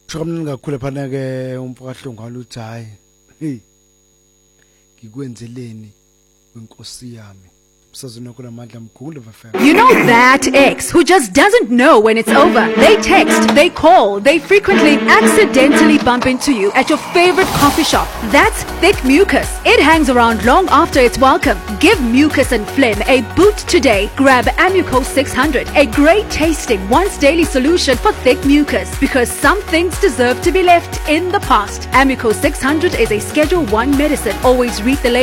Shokamnini kakhulu phana ke umphakahlongo waluthi hayi hey ngikwenzeleni wenkosi yami msazona kulamandla mkhulu bafana. You know that ex who just doesn't know when it's over. They text, they call, they frequently accidentally bump into you at your favorite coffee shop. That's thick mucus. It hangs around long after it's welcome. Give mucus and phlegm a boot today. Grab Amuco 600, a great tasting once daily solution for thick mucus, because some things deserve to be left in the past. Amuco 600 is a Schedule 1 medicine. Always read the label.